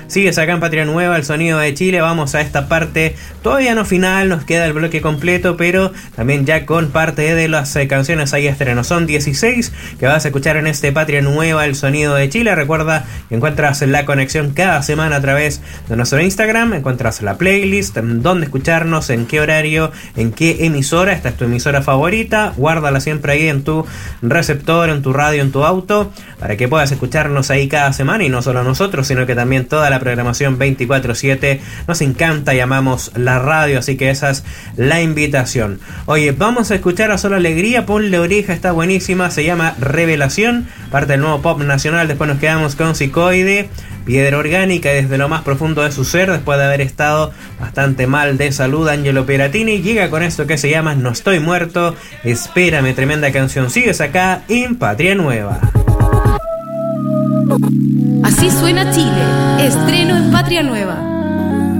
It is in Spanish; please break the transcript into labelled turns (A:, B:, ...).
A: Sigues acá en Patria Nueva, el sonido de Chile. Vamos a esta parte, todavía no final, nos queda el bloque completo, pero también ya con parte de las canciones hay estrenos. Son 16 que vas a escuchar en este Patria Nueva, el sonido de Chile. Recuerda que encuentras la conexión cada semana a través de nuestro Instagram, encuentras la playlist, dónde escucharnos, en qué horario, en qué emisora. Esta es tu emisora favorita, guárdala siempre ahí en tu receptor, en tu radio, en tu auto, para que puedas escucharnos ahí cada semana, y no solo nosotros, sino que también toda la programación 24/7. Nos encanta y amamos la radio, así que esa es la invitación. Oye, vamos a escuchar a Solo Alegría, ponle oreja, está buenísima, se llama Revelación, parte del nuevo pop nacional. Después nos quedamos con Psicoide, Piedra Orgánica, y desde lo más profundo de su ser, después de haber estado bastante mal de salud, Angelo Peratini llega con esto que se llama No Estoy Muerto, Espérame, tremenda canción. Sigues acá en Patria Nueva.
B: Así suena Chile, estreno en Patria Nueva.